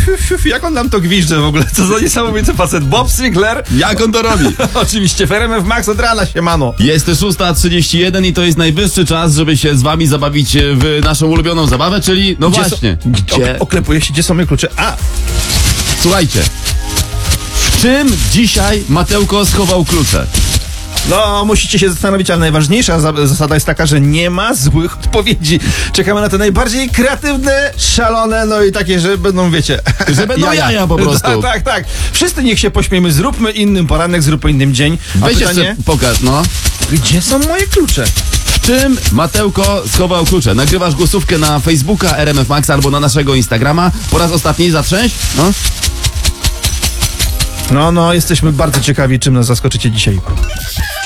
Jak on nam to gwizdże w ogóle? Co za niesamowity facet. Bob Sinclair. Jak on to robi? Oczywiście, w RMF Max od rana, siemano. Jest 6:31 i to jest najwyższy czas, żeby się z wami zabawić w naszą ulubioną zabawę, czyli no właśnie. Gdzie? Oklepuję się, gdzie są moje klucze? A! Słuchajcie. W czym dzisiaj Mateuko schował klucze? No, musicie się zastanowić, ale najważniejsza zasada jest taka, że nie ma złych odpowiedzi. Czekamy na te najbardziej kreatywne, szalone, no i takie, że będą, wiecie... Że będą jaja po prostu. Tak. Wszyscy niech się pośmiejmy, zróbmy innym poranek, zróbmy innym dzień. A Weź pytanie, jeszcze pokaż, no. gdzie są moje klucze? W czym Mateuko schował klucze? Nagrywasz głosówkę na Facebooka RMF Max albo na naszego Instagrama. Po raz ostatni zatrzęś? No. No, jesteśmy bardzo ciekawi, czym nas zaskoczycie dzisiaj.